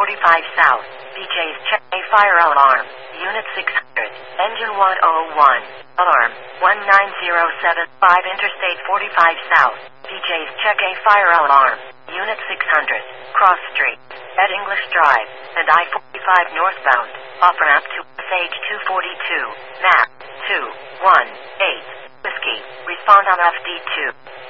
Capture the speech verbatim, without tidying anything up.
forty-five South. B J's check a fire alarm. Unit six hundred. Engine one oh one. Alarm. one nine zero seven five Interstate forty-five South. B J's check a fire alarm. Unit six hundred. Cross Street. At English Drive. And I forty-five northbound. Off ramp to S H two forty-two. Map. two one eight. Whiskey. Respond on F D two.